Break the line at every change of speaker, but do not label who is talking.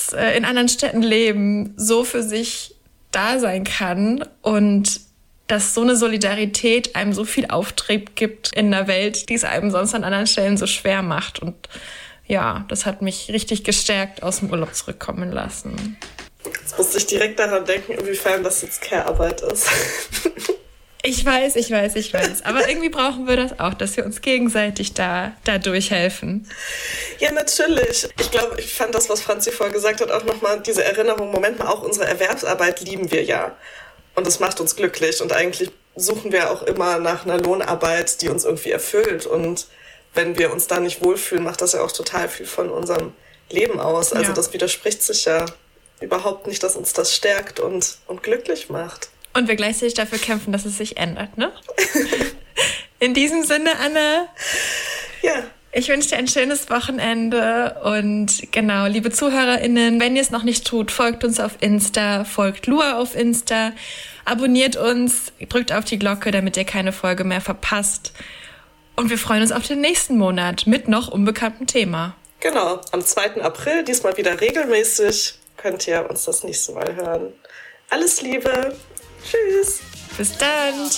das in anderen Städten leben, so für sich da sein kann und dass so eine Solidarität einem so viel Auftrieb gibt in einer Welt, die es einem sonst an anderen Stellen so schwer macht. Und ja, das hat mich richtig gestärkt aus dem Urlaub zurückkommen lassen.
Jetzt musste ich direkt daran denken, inwiefern das jetzt Care-Arbeit ist.
Ich weiß. Aber irgendwie brauchen wir das auch, dass wir uns gegenseitig da durchhelfen.
Ja, natürlich. Ich glaube, ich fand das, was Franzi vorher gesagt hat, auch nochmal diese Erinnerung, Moment mal, auch unsere Erwerbsarbeit lieben wir ja. Und das macht uns glücklich. Und eigentlich suchen wir auch immer nach einer Lohnarbeit, die uns irgendwie erfüllt. Und wenn wir uns da nicht wohlfühlen, macht das ja auch total viel von unserem Leben aus. Also das widerspricht sich ja überhaupt nicht, dass uns das stärkt und glücklich macht.
Und wir gleichzeitig dafür kämpfen, dass es sich ändert, ne? In diesem Sinne, Anna.
Ja.
Ich wünsche dir ein schönes Wochenende und genau, liebe ZuhörerInnen, wenn ihr es noch nicht tut, folgt uns auf Insta, folgt Lua auf Insta, abonniert uns, drückt auf die Glocke, damit ihr keine Folge mehr verpasst. Und wir freuen uns auf den nächsten Monat mit noch unbekanntem Thema.
Genau, am 2. April, diesmal wieder regelmäßig, könnt ihr uns das nächste Mal hören. Alles Liebe! Tschüss.
Bis dann. Tschüss.